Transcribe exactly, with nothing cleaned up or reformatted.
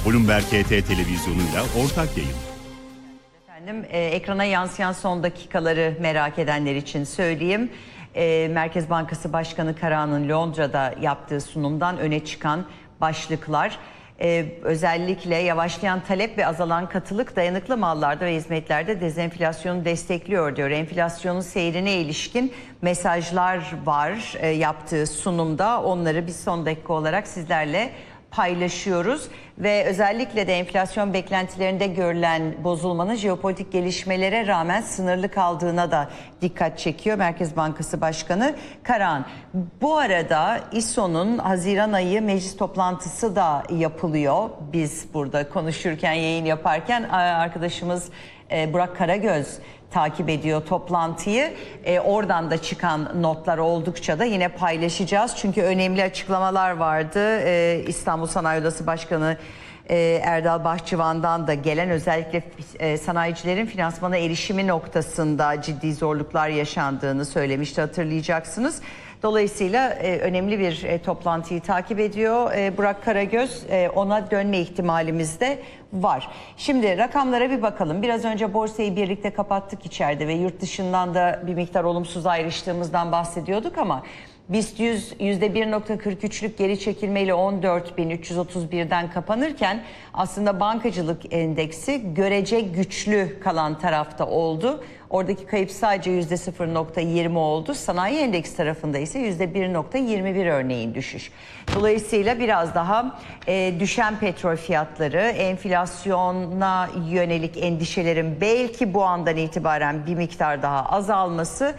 Bloomberg H T televizyonuyla ortak yayın. Efendim, e, ekrana yansıyan son dakikaları merak edenler için söyleyeyim. E, Merkez Bankası Başkanı Karahan'ın Londra'da yaptığı sunumdan öne çıkan başlıklar. Ee, özellikle yavaşlayan talep ve azalan katılık dayanıklı mallarda ve hizmetlerde dezenflasyonu destekliyor diyor. Enflasyonun seyrine ilişkin mesajlar var e, yaptığı sunumda. Onları biz son dakika olarak sizlerle paylaşıyoruz ve özellikle de enflasyon beklentilerinde görülen bozulmanın jeopolitik gelişmelere rağmen sınırlı kaldığına da dikkat çekiyor Merkez Bankası Başkanı Karahan. Bu arada İSO'nun Haziran ayı meclis toplantısı da yapılıyor. Biz burada konuşurken, yayın yaparken arkadaşımız Burak Karagöz takip ediyor toplantıyı. E, oradan da çıkan notlar oldukça da yine paylaşacağız. Çünkü önemli açıklamalar vardı. E, İstanbul Sanayi Odası Başkanı e, Erdal Bahçıvan'dan da gelen, özellikle e, sanayicilerin finansmana erişimi noktasında ciddi zorluklar yaşandığını söylemişti, hatırlayacaksınız. Dolayısıyla e, önemli bir e, toplantıyı takip ediyor e, Burak Karagöz. E, ona dönme ihtimalimiz de var. Şimdi rakamlara bir bakalım. Biraz önce borsayı birlikte kapattık içeride ve yurt dışından da bir miktar olumsuz ayrıştığımızdan bahsediyorduk ama BIST yüz yüzde bir nokta kırk üçlük geri çekilmeyle on dört bin üç yüz otuz birden kapanırken aslında bankacılık endeksi görece güçlü kalan tarafta oldu. Oradaki kayıp sadece yüzde sıfır nokta yirmi oldu. Sanayi endeksi tarafında ise yüzde bir nokta yirmi bir örneğin düşüş. Dolayısıyla biraz daha e, düşen petrol fiyatları, enflasyona yönelik endişelerin belki bu andan itibaren bir miktar daha azalması